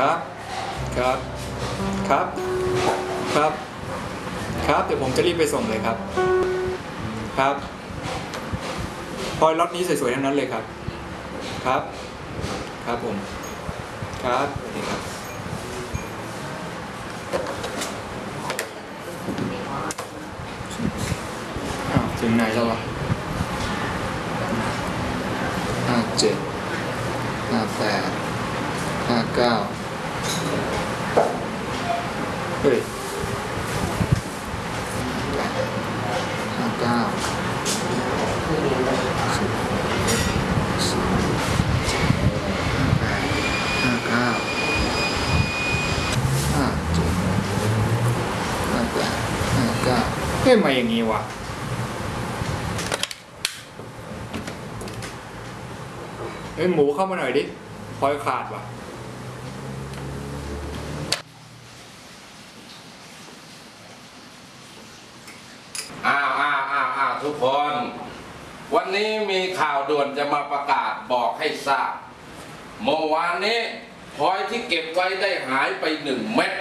ครับครับครับครับครับเดี๋ยวผมจะรีบไปส่งเลยครับครับพลอยล็อตนี้สวยๆทั้งนั้นเลยครับครับครับผมครับสวัสดีครับถึงไหนแล้ววะ57 58 59เฮ้ย59 เฮ้ยมาอย่างนี้วะเฮ้ยหมูเข้ามาหน่อยดิพลอยขาดวะทุกคนวันนี้มีข่าวด่วนจะมาประกาศบอกให้ทราบเมื่อวานนี้พลอยที่เก็บไว้ได้หายไป1 เม็ด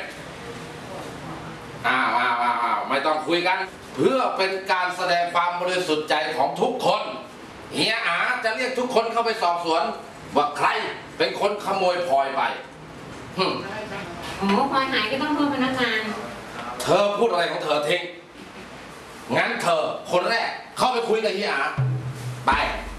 ไม่ต้องคุยกันเพื่อเป็นการแสดงความบริสุทธิ์ใจของทุกคนเฮียอาจะเรียกทุกคนเข้าไปสอบสวนว่าใครเป็นคนขโมยพลอยไปพลอยหายก็ต้องโทษพนักงานเธอพูดอะไรของเธอทิ้งงั้นเธอคนแรกเข้าไปคุยกับเฮียอาไป